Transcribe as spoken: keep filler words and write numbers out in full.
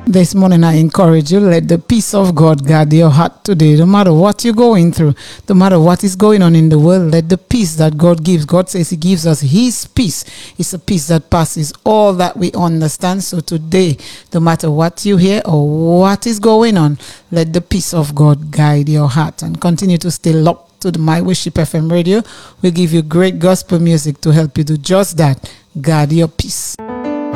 This morning I encourage you, let the peace of God guard your heart today. No matter what you're going through, no matter what is going on in the world, let the peace that God gives. God says he gives us his peace. It's a peace that passes all that we understand. So today, no matter what you hear or what is going on, let the peace of God guide your heart and continue to stay locked to the My Worship F M radio. We give you great gospel music to help you do just that. Guard your peace.